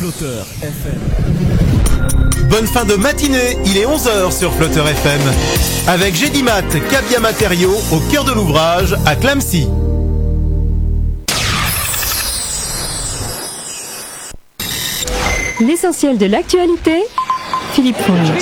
Flotteur FM. Bonne fin de matinée, il est 11h sur Flotteur FM. Avec Gédimat, Cabia Matériaux, au cœur de l'ouvrage, à Clamecy. L'essentiel de l'actualité, Philippe Fonge.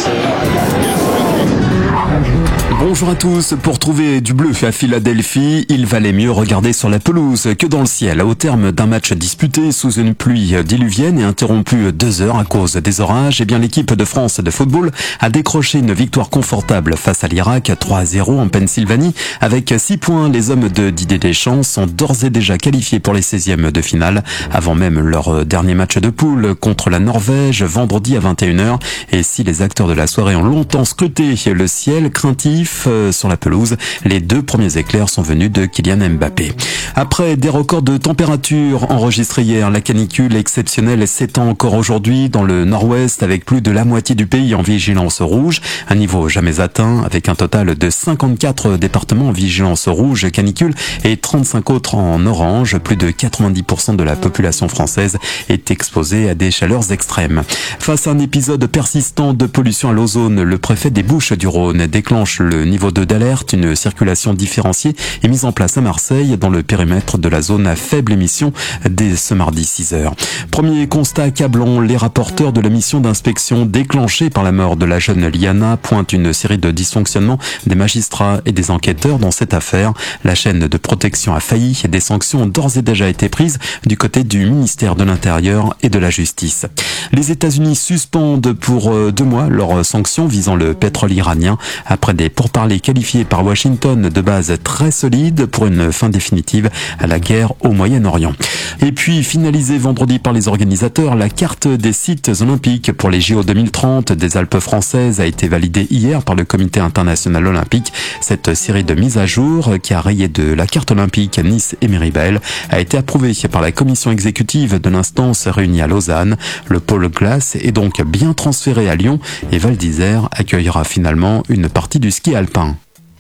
Bonjour à tous. Pour trouver du bleu à Philadelphie, il valait mieux regarder sur la pelouse que dans le ciel. Au terme d'un match disputé sous une pluie diluvienne et interrompu 2 heures à cause des orages, l'équipe de France de football a décroché une victoire confortable face à l'Irak, 3-0 en Pennsylvanie. Avec 6 points, les hommes de Didier Deschamps sont d'ores et déjà qualifiés pour les 16e de finale, avant même leur dernier match de poule contre la Norvège, vendredi à 21h. Et si les acteurs de la soirée ont longtemps scruté le ciel craintif sur la pelouse, les 2 premiers éclairs sont venus de Kylian Mbappé. Après des records de température enregistrés hier, la canicule exceptionnelle s'étend encore aujourd'hui dans le nord-ouest, avec plus de la moitié du pays en vigilance rouge, un niveau jamais atteint, avec un total de 54 départements en vigilance rouge canicule et 35 autres en orange. Plus de 90% de la population française est exposée à des chaleurs extrêmes. Face à un épisode persistant de pollution à l'ozone, le préfet des Bouches-du-Rhône déclenche le niveau 2 d'alerte. Une circulation différenciée est mise en place à Marseille dans le périmètre de la zone à faible émission dès ce mardi 6h. Premier constat accablant, les rapporteurs de la mission d'inspection déclenchée par la mort de la jeune Liana pointent une série de dysfonctionnements des magistrats et des enquêteurs dans cette affaire. La chaîne de protection a failli et des sanctions ont d'ores et déjà été prises du côté du ministère de l'Intérieur et de la Justice. Les États-Unis suspendent pour 2 mois leurs sanctions visant le pétrole iranien après des pourparlers qualifiés par Washington de base très solides pour une fin définitive à la guerre au Moyen-Orient. Et puis, finalisée vendredi par les organisateurs, la carte des sites olympiques pour les JO 2030 des Alpes françaises a été validée hier par le Comité international olympique. Cette série de mises à jour, qui a rayé de la carte olympique Nice et Méribel, a été approuvée par la commission exécutive de l'instance réunie à Lausanne. Le pôle glace est donc bien transféré à Lyon et Val d'Isère accueillera finalement une partie du ski alpin.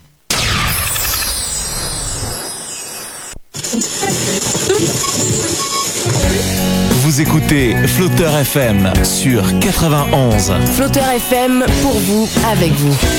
Vous écoutez Flotteur FM sur 91. Flotteur FM, pour vous, avec vous.